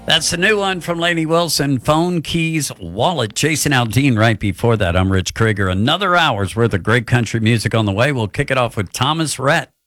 That's the new one from Lainey Wilson, Phone, Keys, Wallet. Jason Aldean right before that. I'm Rich Krieger. Another hour's worth of great country music on the way. We'll kick it off with Thomas Rhett.